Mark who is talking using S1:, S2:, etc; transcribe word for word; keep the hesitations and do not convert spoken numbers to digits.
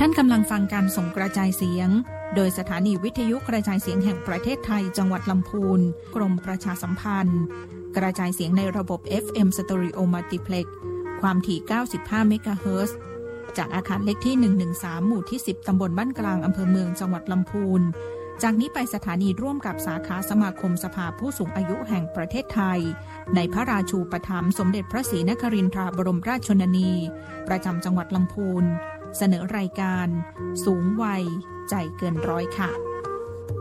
S1: ท่านกำลังฟังการส่งกระจายเสียงโดยสถานีวิทยุกระจายเสียงแห่งประเทศไทยจังหวัดลำพูนกรมประชาสัมพันธ์กระจายเสียงในระบบ เอฟ เอ็ม Stereo Multiplex ความถี่เก้าสิบห้าเมกะเฮิรตซ์จากอาคารเลขที่หนึ่งหนึ่งสามหมู่ที่สิบตำบลบ้านกลางอำเภอเมืองจังหวัดลำพูนจากนี้ไปสถานีร่วมกับสาขาสมาคมสภาผู้สูงอายุแห่งประเทศไทยในพระราชูปถัมภ์สมเด็จพระศรีนครินทราบรมราชชนนีประจำจังหวัดลำพูนเสนอรายการสูงวัยใจเกินร้อยค่ะ